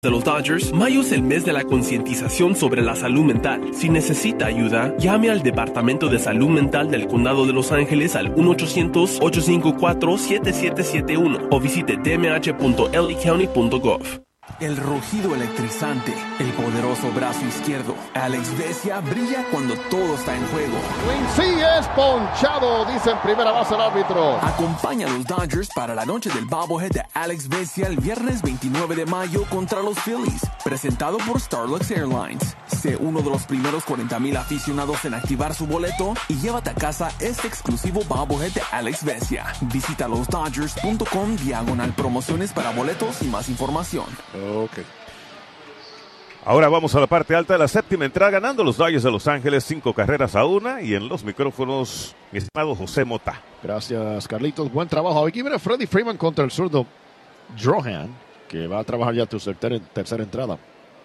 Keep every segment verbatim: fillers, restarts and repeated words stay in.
de los Dodgers, mayo es el mes de la concientización sobre la salud mental. Si necesita ayuda, llame al Departamento de Salud Mental del Condado de Los Ángeles al uno ochocientos, ocho cinco cuatro, siete siete siete uno o visite d m h punto l a county punto gov. El rugido electrizante, el poderoso brazo izquierdo. Alex Vesia brilla cuando todo está en juego. Sí es ponchado, dice en primera base el árbitro. Acompaña a los Dodgers para la noche del bobblehead de Alex Vesia el viernes veintinueve de mayo contra los Phillies. Presentado por Starlux Airlines. Sé uno de los primeros cuarenta mil aficionados en activar su boleto y llévate a casa este exclusivo bobblehead de Alex Vesia. Visita los dodgers punto com diagonal promociones para boletos y más información. Ok. Ahora vamos a la parte alta de la séptima entrada, ganando los Dodgers de Los Ángeles cinco carreras a una, y en los micrófonos, mi estimado José Mota. Gracias, Carlitos. Buen trabajo. Aquí viene Freddie Freeman contra el zurdo Drohan, que va a trabajar ya tu tercera, tercera entrada.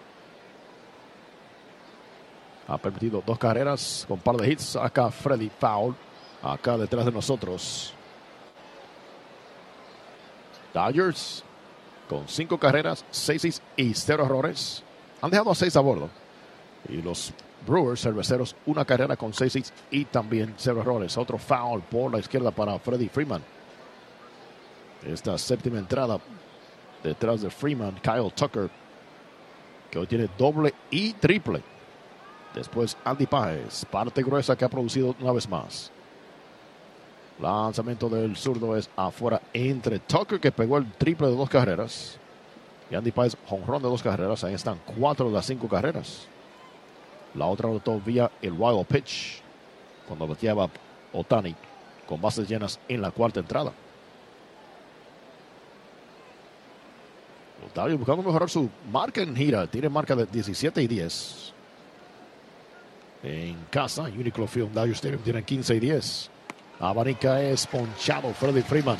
Ha permitido dos carreras con par de hits. Acá Freddie foul, acá detrás de nosotros. Dodgers con cinco carreras, seis hits y cero errores. Han dejado a seis a bordo. Y los Brewers, cerveceros, una carrera con seis hits y también cero errores. Otro foul por la izquierda para Freddie Freeman. Esta séptima entrada detrás de Freeman, Kyle Tucker, que hoy tiene doble y triple. Después Andy Páez, parte gruesa que ha producido una vez más. Lanzamiento del zurdo es afuera entre Tucker, que pegó el triple de dos carreras, y Andy Páez, jonrón de dos carreras. Ahí están cuatro de las cinco carreras. La otra anotó vía el wild pitch cuando bateaba Ohtani con bases llenas en la cuarta entrada. Ohtani buscando mejorar su marca en gira. Tiene marca de diecisiete y diez. En casa, Uniqlo Field, Dodger Stadium, tienen quince y diez. Abanica es ponchado Freddie Freeman.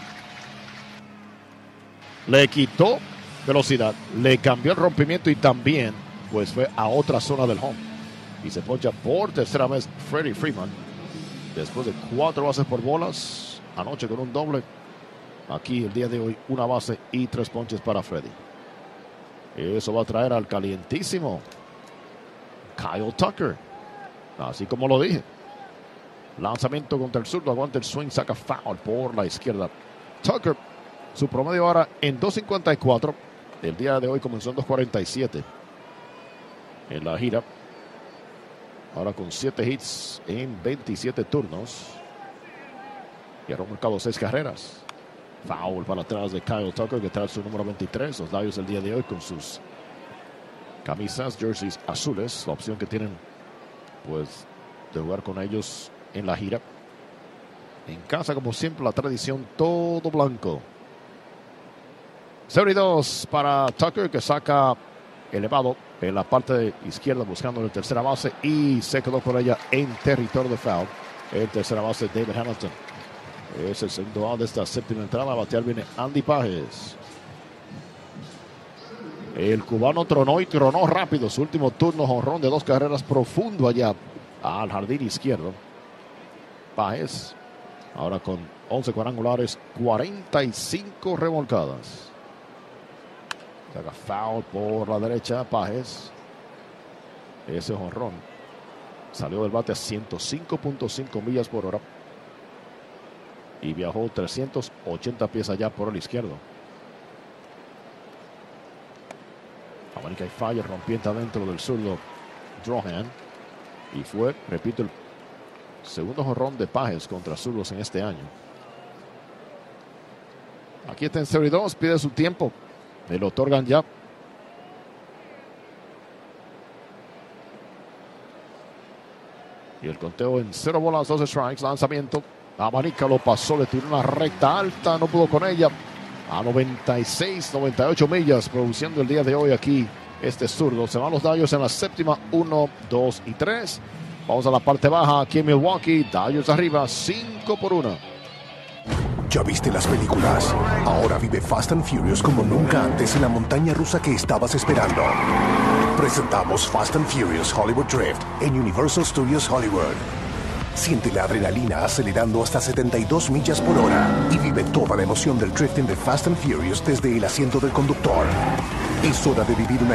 Le quitó velocidad, le cambió el rompimiento y también pues fue a otra zona del home. Y se poncha por tercera vez Freddie Freeman. Después de cuatro bases por bolas, anoche con un doble. Aquí el día de hoy una base y tres ponches para Freddie. Eso va a traer al calientísimo Kyle Tucker. Así como lo dije. Lanzamiento contra el zurdo, aguanta el swing, saca foul por la izquierda. Tucker, su promedio ahora en dos cincuenta y cuatro. El día de hoy comenzó en dos cuarenta y siete. En la gira. Ahora con siete hits en veintisiete turnos. Y ha marcado seis carreras. Foul para atrás de Kyle Tucker, que trae su número veintitrés. Los Dodgers el día de hoy con sus camisas, jerseys azules. La opción que tienen, pues, de jugar con ellos en la gira. En casa, como siempre, la tradición, todo blanco. cero y dos para Tucker, que saca elevado en la parte izquierda buscando la tercera base y se quedó por ella en territorio de foul. En tercera base, David Hamilton. Es el segundo out de esta séptima entrada. A batear viene Andy Páez. El cubano tronó y tronó rápido. Su último turno, jonrón de dos carreras profundo allá al jardín izquierdo. Páez, ahora con once cuadrangulares, cuarenta y cinco remolcadas. Saca foul por la derecha, Páez. Ese jonrón salió del bate a ciento cinco punto cinco millas por hora y viajó trescientos ochenta pies allá por el izquierdo. Abanica y falla, rompiente adentro del zurdo Drohan. Y fue, repito, el segundo jonrón de Páez contra zurdos en este año. Aquí está en cero y dos, pide su tiempo. Le lo otorgan ya. Y el conteo en cero bolas, dos strikes, lanzamiento. Abanica lo pasó, le tiró una recta alta, no pudo con ella. A noventa y seis, noventa y ocho millas, produciendo el día de hoy aquí este zurdo. Se van los Dodgers en la séptima, uno, dos y tres. Vamos a la parte baja aquí en Milwaukee. Dodgers arriba, cinco por uno. ¿Ya viste las películas? Ahora vive Fast and Furious como nunca antes en la montaña rusa que estabas esperando. Presentamos Fast and Furious Hollywood Drift en Universal Studios Hollywood. Siente la adrenalina acelerando hasta setenta y dos millas por hora y vive toda la emoción del drifting de Fast and Furious desde el asiento del conductor. Es hora de vivir una